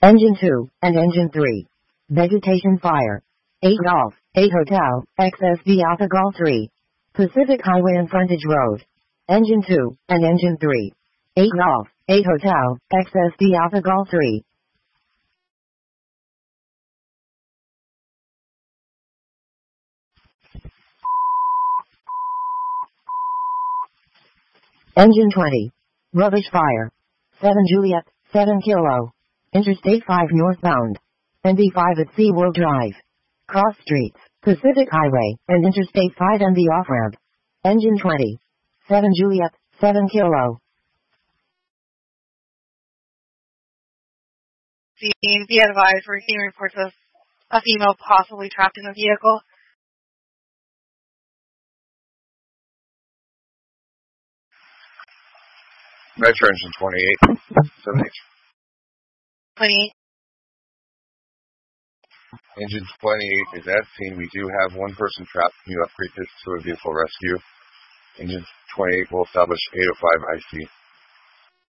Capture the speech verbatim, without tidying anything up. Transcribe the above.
Engine two and Engine three. Vegetation fire. eight Golf, eight Hotel, X S D Alpha Golf three. Pacific Highway and Frontage Road. Engine two and Engine three. eight Golf, eight Hotel, X S D Alpha Golf three. Engine twenty. Rubbish fire. seven Juliet, seven Kilo. Interstate five northbound. N B five at SeaWorld Drive. Cross streets, Pacific Highway, and Interstate five and the off-ramp. Engine twenty. seven Juliet, seven Kilo. Scene, be advised, we're receiving reports of a female possibly trapped in a vehicle. Metro Engine twenty-eight, seven H. twenty-eight. Engine twenty-eight is at scene. We do have one person trapped. Can you upgrade this to a vehicle rescue? Engine twenty-eight will establish eight oh five I C.